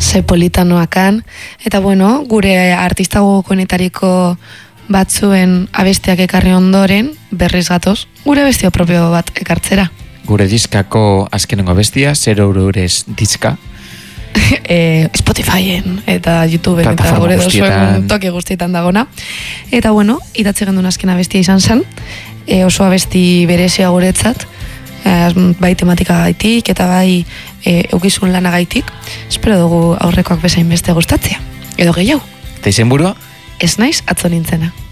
ze politanoakan, eta bueno, gure artista gogokoenetariko batzuen abestiak ekarri ondoren, berriz gatoz, gure abestio propio bat ekartzera. Gure diskako azkenengo abestia, 0 eurez diska. Spotifyen eta YouTubeen eta gure dozuen toki guztietan dagona. Eta bueno, idatze gendun azken abestia izan zen, oso abesti berezia guretzat, bai tematika gaitik eta bai eukizun lana gaitik. Espero dugu aurrekoak bezain beste gustatzea. Edo gehiago. Eta izen burua? Ez naiz atzo nintzena.